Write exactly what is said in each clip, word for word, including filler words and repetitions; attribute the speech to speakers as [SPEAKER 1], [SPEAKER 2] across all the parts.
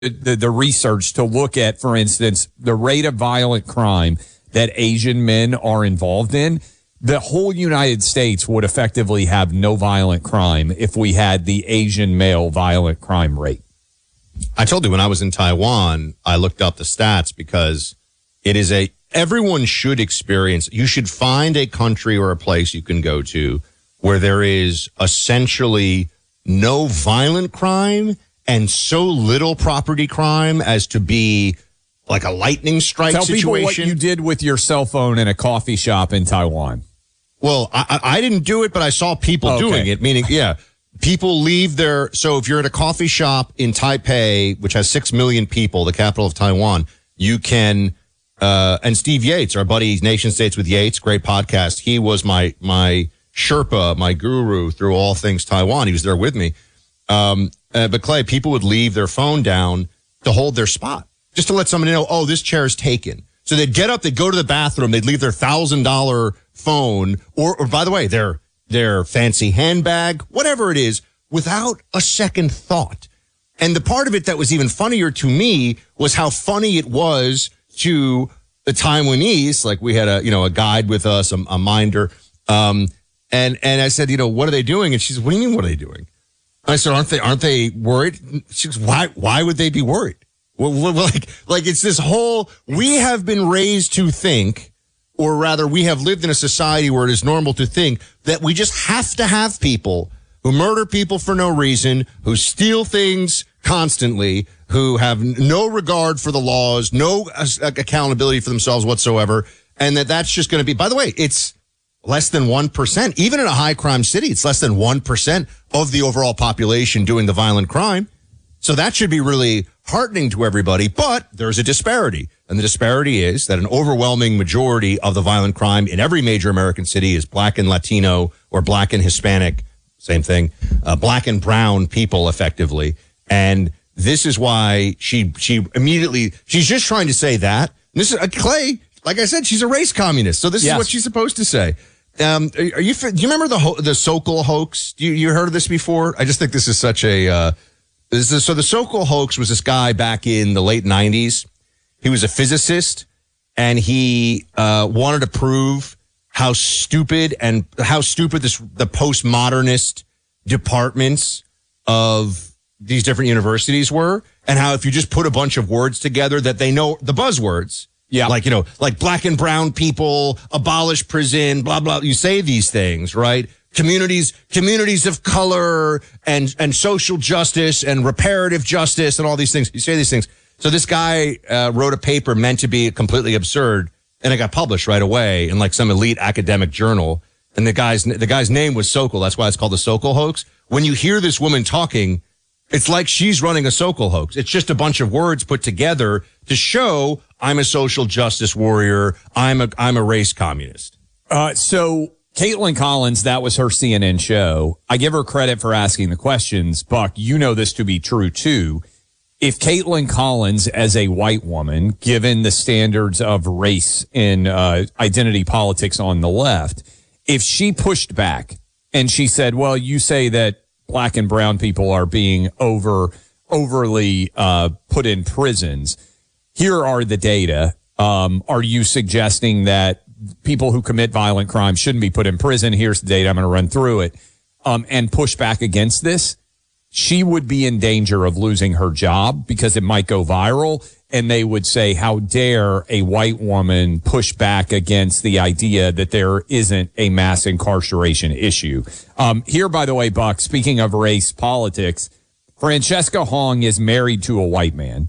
[SPEAKER 1] the, the research to look at, for instance, the rate of violent crime that Asian men are involved in, the whole United States would effectively have no violent crime if we had the Asian male violent crime rate.
[SPEAKER 2] I told you when I was in Taiwan, I looked up the stats because it is a, everyone should experience, you should find a country or a place you can go to where there is essentially no violent crime and so little property crime as to be like a lightning strike
[SPEAKER 1] Tell
[SPEAKER 2] situation.
[SPEAKER 1] People what you did with your cell phone in a coffee shop in Taiwan.
[SPEAKER 2] Well, I, I didn't do it, but I saw people
[SPEAKER 1] okay.
[SPEAKER 2] doing it, meaning, yeah, people leave their, so if you're at a coffee shop in Taipei, which has six million people, the capital of Taiwan, you can, uh, and Steve Yates, our buddy, Nation States with Yates, great podcast. He was my, my Sherpa, my guru through all things Taiwan. He was there with me. Um, uh, but Clay, people would leave their phone down to hold their spot, just to let somebody know, oh, this chair is taken. So they'd get up, they'd go to the bathroom, they'd leave their thousand dollar phone, or, or by the way, their, their fancy handbag, whatever it is, without a second thought. And the part of it that was even funnier to me was how funny it was to the Taiwanese. Like we had a, you know, a guide with us, a, a minder. Um, and, and I said, you know, what are they doing? And she said, what do you mean, what are they doing? I said, aren't they, aren't they worried? She goes, why, why would they be worried? Well, like, like it's this whole, we have been raised to think, or rather we have lived in a society where it is normal to think that we just have to have people who murder people for no reason, who steal things constantly, who have no regard for the laws, no accountability for themselves whatsoever. And that that's just going to be, by the way, it's less than one percent, even in a high crime city, it's less than one percent of the overall population doing the violent crime. So that should be really heartening to everybody, but there's a disparity. And the disparity is that an overwhelming majority of the violent crime in every major American city is black and Latino or black and Hispanic, same thing, uh, black and brown people effectively. And this is why she, she immediately, she's just trying to say that. This is uh, Clay, like I said, she's a race communist. So this yes. is what she's supposed to say. Um, are, are you, do you remember the, ho- the Sokol hoax? Do you, you heard of this before? I just think this is such a, uh, This is, so the Sokol hoax was this guy back in the late nineties. He was a physicist, and he uh, wanted to prove how stupid and how stupid this the postmodernist departments of these different universities were, and how if you just put a bunch of words together that they know the buzzwords, yeah, like you know, like black and brown people, abolish prison, blah blah. You say these things, right? Communities, communities of color and, and social justice and reparative justice and all these things. You say these things. So this guy, uh, wrote a paper meant to be completely absurd, and it got published right away in like some elite academic journal. And the guy's, the guy's name was Sokol. That's why it's called the Sokol hoax. When you hear this woman talking, it's like she's running a Sokol hoax. It's just a bunch of words put together to show I'm a social justice warrior. I'm a, I'm a race communist.
[SPEAKER 1] Uh, so, Caitlin Collins, that was her C N N show. I give her credit for asking the questions. Buck, you know this to be true, too. If Caitlin Collins, as a white woman, given the standards of race in uh, identity politics on the left, if she pushed back and she said, well, you say that black and brown people are being over overly uh, put in prisons, here are the data. Um, are you suggesting that people who commit violent crimes shouldn't be put in prison? Here's the data. I'm going to run through it. Um, and push back against this. She would be in danger of losing her job because it might go viral. And they would say, how dare a white woman push back against the idea that there isn't a mass incarceration issue. Um, here, by the way, Buck, speaking of race politics, Francesca Hong is married to a white man,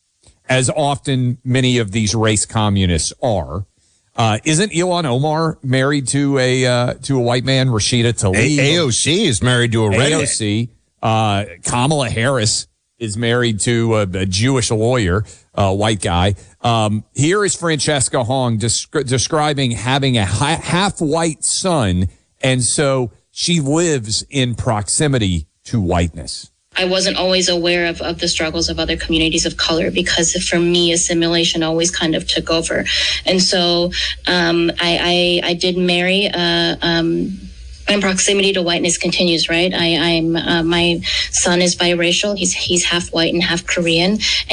[SPEAKER 1] as often many of these race communists are. Uh, isn't Ilhan Omar married to a, uh, to a white man? Rashida Tlaib.
[SPEAKER 2] A- AOC is married to a redhead.
[SPEAKER 1] A O C. Uh, Kamala Harris is married to a, a Jewish lawyer, a white guy. Um, here is Francesca Hong descri- describing having a ha- half-white son, and so she lives in proximity to whiteness.
[SPEAKER 3] I wasn't always aware of, of the struggles of other communities of color because for me, assimilation always kind of took over. And so um, I, I, I did marry uh, um, my proximity to whiteness continues, right? I, I'm uh, my son is biracial. He's he's half white and half Korean,